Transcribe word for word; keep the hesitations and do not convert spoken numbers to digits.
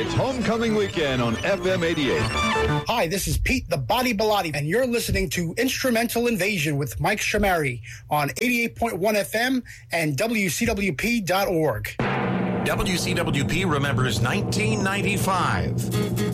It's Homecoming Weekend on F M eighty-eight. Hi, this is Pete the Body Bilotti, and you're listening to Instrumental Invasion with Mike Shamari on eighty-eight point one F M and W C W P dot org. W C W P remembers nineteen ninety-five.